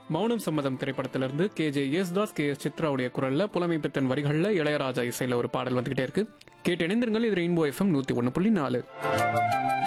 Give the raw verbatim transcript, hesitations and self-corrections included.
மௌனம் சம்மதம் திரைப்படத்திலிருந்து K J Yesudas K S சித்ராவுடைய குரல்ல புலமை பித்தன் வரிகள்ல இளையராஜா இசையில ஒரு பாடல் வந்துகிட்டே இருக்கு. கேட்டு இணைந்திருங்கள். இது ரெயின்போ எஃப்எம் நூத்தி ஒன்னு புள்ளி நாலு.